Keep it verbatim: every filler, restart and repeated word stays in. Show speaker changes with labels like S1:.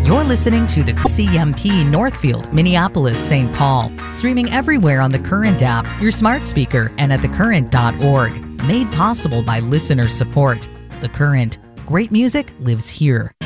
S1: You're listening to the C M P Northfield, Minneapolis, Saint Paul. Streaming everywhere on the Current app, your smart speaker, and at the current dot org. Made possible by listener support. The Current. Great music lives here.